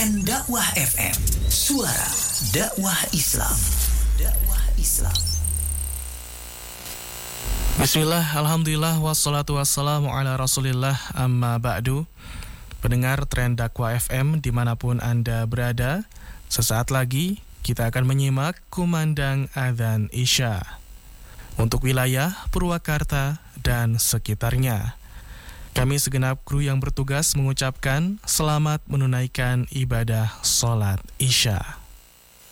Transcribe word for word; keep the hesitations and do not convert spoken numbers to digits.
Tren Dakwah F M, suara dakwah Islam. Dakwah Islam. Bismillah, alhamdulillah, wassalatu wassalamu ala rasulillah, amma ba'du. Pendengar Tren Dakwah F M dimanapun Anda berada, sesaat lagi kita akan menyimak kumandang adzan Isya untuk wilayah Purwakarta dan sekitarnya. Kami segenap kru yang bertugas mengucapkan selamat menunaikan ibadah sholat Isya.